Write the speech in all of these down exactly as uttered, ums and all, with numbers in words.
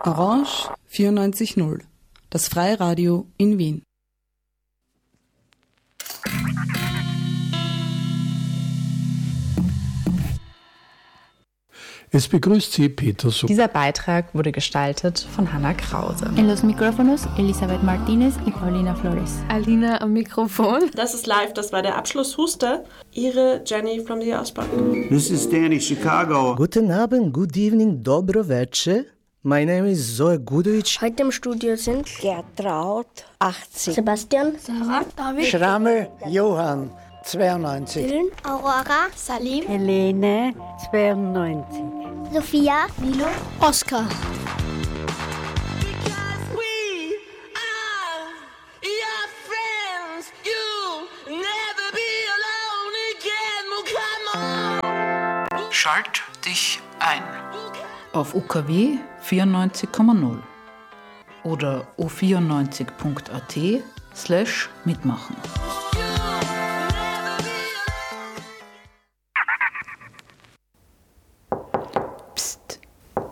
Orange vierundneunzig Komma null, das Freiradio in Wien. Es begrüßt Sie Peter Such. Dieser Beitrag wurde gestaltet von Hanna Krause. En los micrófonos Elisabeth Martínez y Paulina Flores. Alina am Mikrofon. Das ist live, das war der Abschlusshuster. Ihre Jenny from the Ausbau. This is Danny, Chicago. Guten Abend, good evening, dobro večer. My name is Zoe Gudovic. Heute im Studio sind Gertraud, achtzig. Sebastian, Sarah, David, Schrammel, Johann, zweiundneunzig. Dylan, Aurora, Salim, Helene, zweiundneunzig. Sophia, Milo, Oskar. Schalt dich ein auf U K W vierundneunzig Komma null oder o vierundneunzig punkt a t slash mitmachen. Psst.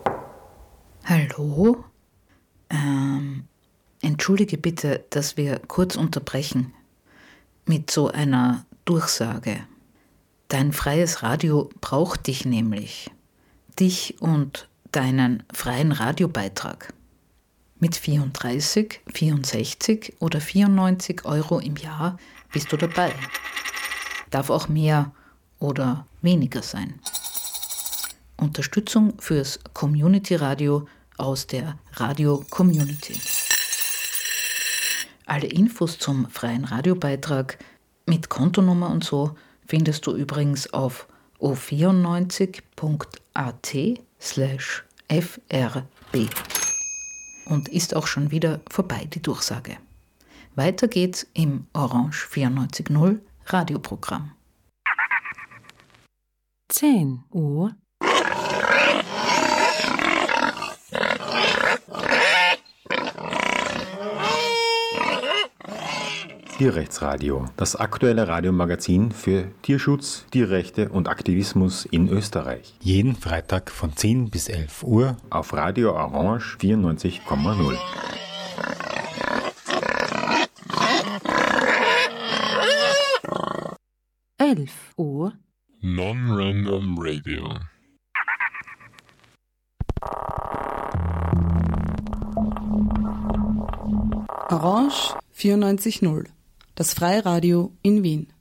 Hallo? Ähm, entschuldige bitte, dass wir kurz unterbrechen mit so einer Durchsage. Dein freies Radio braucht dich nämlich. Dich und deinen freien Radiobeitrag. Mit vierunddreißig, vierundsechzig oder vierundneunzig Euro im Jahr bist du dabei. Darf auch mehr oder weniger sein. Unterstützung fürs Community Radio aus der Radio Community. Alle Infos zum freien Radiobeitrag mit Kontonummer und so findest du übrigens auf o vierundneunzig punkt a t slash f r b. Und ist auch schon wieder vorbei, die Durchsage. Weiter geht's im Orange vierundneunzig Komma null Radioprogramm. zehn Uhr. Tierrechtsradio, das aktuelle Radiomagazin für Tierschutz, Tierrechte und Aktivismus in Österreich. Jeden Freitag von zehn bis elf Uhr auf Radio Orange vierundneunzig Komma null. elf Uhr. Non-Random Radio. Orange vierundneunzig Komma null, das Freiradio in Wien.